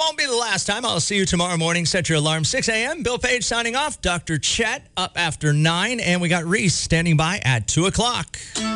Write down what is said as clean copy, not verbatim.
won't be the last time. I'll see you tomorrow morning. Set your alarm, 6 a.m. Bill Page signing off. Dr. Chet up after 9. And we got Reese standing by at 2 o'clock.